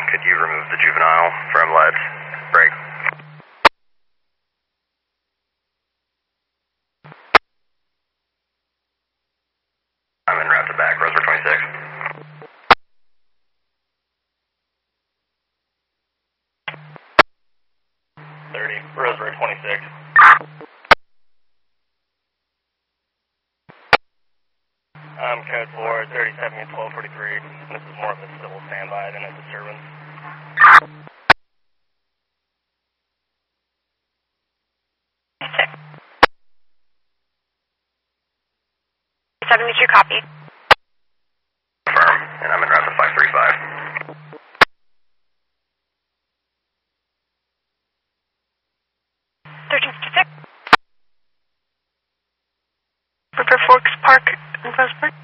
could you remove the juvenile from lead? Break. I'm en route to back, Roseburg 26. Roseburg 26. Code 4, 37 and 1243. This is more of a civil standby than a disturbance. $72 copy. Confirm, and I'm en route to 535. 1356. River Forks Park in Roseburg.